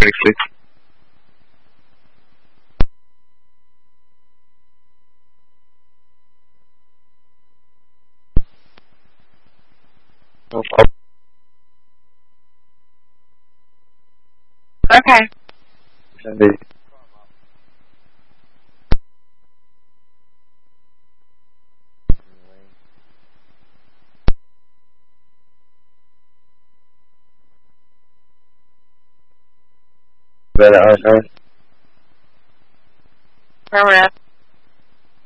briefly. No problem. Okay. Indeed. Better, okay. Permanent.